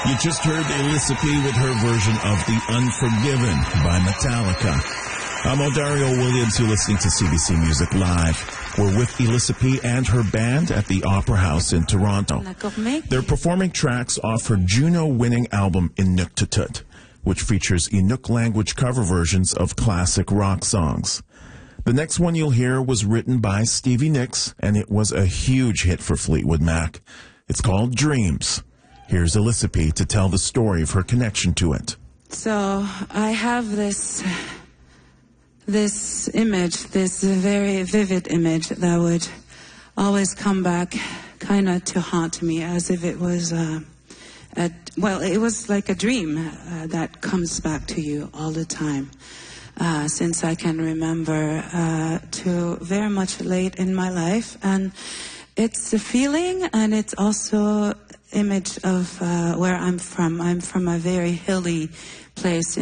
You just heard Alyssa P. with her version of The Unforgiven by Metallica. I'm Odario Williams. You're listening to CBC Music Live. We're with Alyssa P. and her band at the Opera House in Toronto. They're performing tracks off her Juno-winning album Inuktitut, which features Inuk language cover versions of classic rock songs. The next one you'll hear was written by Stevie Nicks, and it was a huge hit for Fleetwood Mac. It's called Dreams. Here's Alyssa P. to tell the story of her connection to it. So I have this image, this very vivid image that would always come back kind of to haunt me, as if it was, it was like a dream that comes back to you all the time. Since I can remember to very much late in my life. And it's a feeling, and it's also image of where I'm from. I'm from a very hilly place